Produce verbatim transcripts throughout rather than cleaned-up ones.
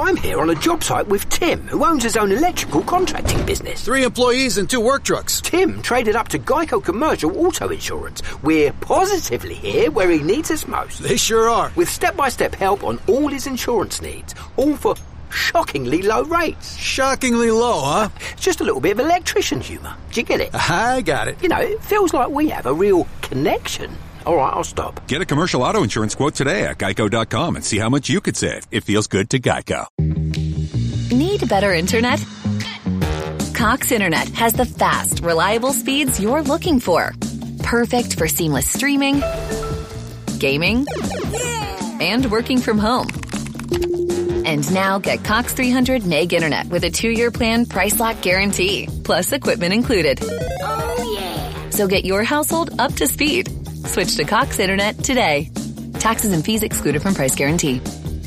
I'm here on a job site with Tim, who owns his own electrical contracting business. Three employees and two work trucks. Tim traded up to Geico Commercial Auto Insurance. We're positively here where he needs us most. They sure are. With step-by-step help on all his insurance needs, all for shockingly low rates. Shockingly low, huh? Just a little bit of electrician humour. Do you get it? I got it. You know, it feels like we have a real connection. All right, I'll stop. Get a commercial auto insurance quote today at geico dot com and see how much you could save. It feels good to Geico. Need better internet? Cox Internet has the fast, reliable speeds you're looking for. Perfect for seamless streaming, gaming, and working from home. And now get Cox three hundred meg internet with a two-year plan price lock guarantee, plus equipment included. Oh, yeah. So get your household up to speed. Switch to Cox Internet today. Taxes and fees excluded from price guarantee.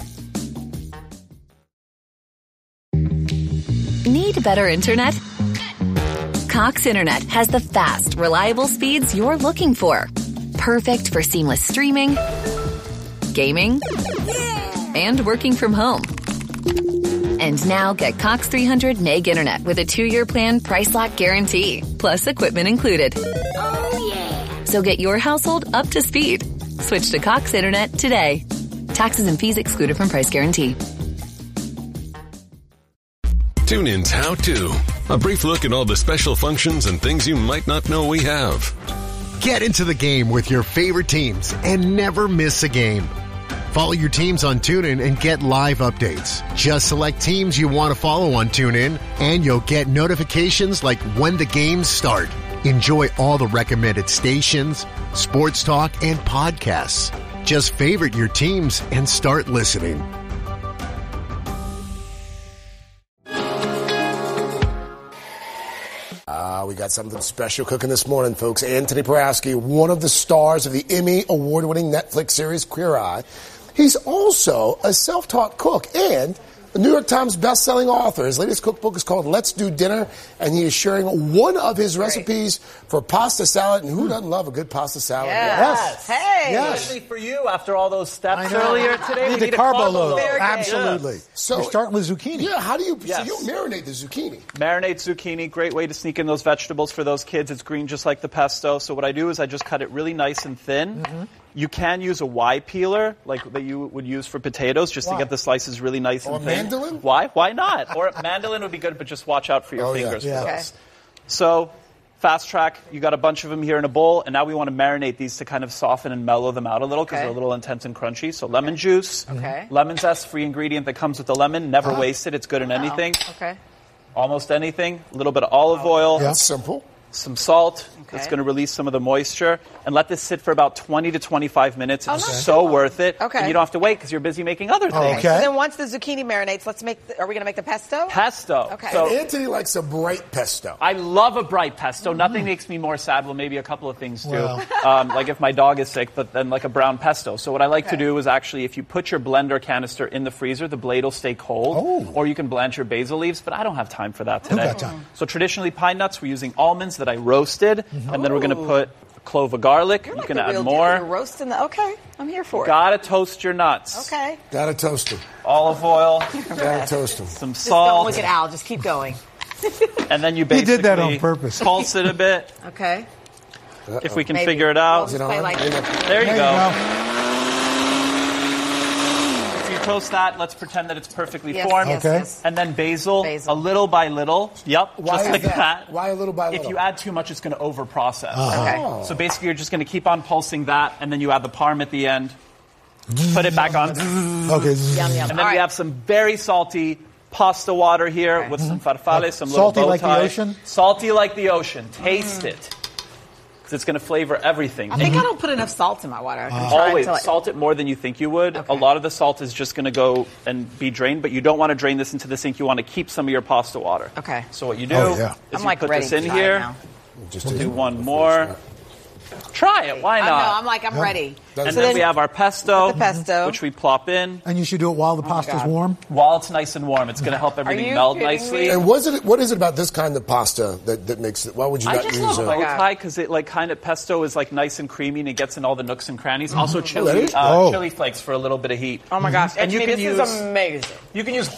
Need better internet? Cox Internet has the fast, reliable speeds you're looking for. Perfect for seamless streaming, gaming, and working from home. And now get Cox three hundred meg internet with a two-year plan price lock guarantee, plus equipment included. Oh, yeah. So get your household up to speed. Switch to Cox Internet today. Taxes and fees excluded from price guarantee. TuneIn's How To. A brief look at all the special functions and things you might not know we have. Get into the game with your favorite teams and never miss a game. Follow your teams on TuneIn and get live updates. Just select teams you want to follow on TuneIn, and you'll get notifications like when the games start. Enjoy all the recommended stations, sports talk, and podcasts. Just favorite your teams and start listening. Uh, we got something special cooking this morning, folks. Anthony Porowski, one of the stars of the Emmy award-winning Netflix series Queer Eye. He's also a self-taught cook and a New York Times best-selling author. His latest cookbook is called Let's Do Dinner, and he is sharing one of his recipes for pasta salad. And who doesn't love a good pasta salad? Yes. yes. Hey. Yes. Especially for you after all those steps earlier today. Need We the need a carbo load. load. Absolutely. Yes. So you're starting with zucchini. Yeah, how do you, Yes. so you marinate the zucchini? Marinate zucchini, great way to sneak in those vegetables for those kids. It's green just like the pesto. So what I do is I just cut it really nice and thin. Mm-hmm. You can use a Y peeler, like that you would use for potatoes, just Why? to get the slices really nice Or and thin. mandolin? Why? Why not? Or mandolin would be good, but just watch out for your Oh, yeah. fingers Yeah. for Okay. those. So, fast track, you got a bunch of them here in a bowl, and now we want to marinate these to kind of soften and mellow them out a little because Okay. they're a little intense and crunchy. So lemon juice, Okay. lemon zest, free ingredient that comes with the lemon, never Uh-huh. wasted. It's good in anything, Okay. almost anything. A little bit of olive oil, That's simple. some salt. Okay. It's going to release some of the moisture, and let this sit for about twenty to twenty-five minutes. It's Oh, nice. so worth it. Okay. And you don't have to wait because you're busy making other things. Okay. So then once the zucchini marinates, let's make. The, are we going to make the pesto? Pesto. Okay. So Anthony likes a bright pesto. I love a bright pesto. Nothing makes me more sad. Well, maybe a couple of things do. Well. Um, like if my dog is sick, but then like a brown pesto. So what I like to Okay. do is actually, if you put your blender canister in the freezer, the blade will stay cold. Oh. Or you can blanch your basil leaves, but I don't have time for that today. got time? So traditionally, pine nuts, we're using almonds that I roasted, and then we're going to put a clove of garlic. You're you like can the add real deal. more. You're roasting the. Okay, I'm here for it. Gotta toast your nuts. Okay. Gotta toast him. Olive oil, Gotta toast him. some Just don't salt, look at Al. Just keep going. and then you He basically did that on purpose. pulse it a bit. Okay. If we can Maybe. figure it out. Is it Play on? like- Maybe. There you There go. you go. If you toast that, let's pretend that it's perfectly Yes, formed. yes, Okay. yes. And then basil, Basil. a little by little. Yep, Why just is like that? that. Why a little by If little? you add too much, it's going to over-process. Okay. So basically, you're just going to keep on pulsing that, and then you add the parm at the end. Put it back on. And Okay. Yum yum. then All we right. have some very salty pasta water here Okay. with some farfalle, some little Salty bow like the tie. ocean? Salty like the ocean. Taste it. Because it's going to flavor everything. I think I don't put enough salt in my water. I'm trying Always to, like- salt it more than you think you would. Okay. A lot of the salt is just going to go and be drained, but you don't want to drain this into the sink. You want to keep some of your pasta water. Okay. So what you do Oh, yeah. is I'm you like put ready this to in try it here. now. Just We'll do do one the more. first Try it. Why I know. not? I'm like I'm ready. and So then, we have our pesto, the pesto. which we plop in. And you should do it while the pasta's God. warm. While it's nice and warm, it's going to help everything you melt kidding nicely. me? And was it, what is it about this kind of pasta that, that makes it, why would you I not just use love a... bow tie because it like kind of pesto is like nice and creamy and it gets in all the nooks and crannies. Also Really? chili, uh, Oh. chili flakes for a little bit of heat. Oh my gosh. And you Edgy, can this use is amazing. you can use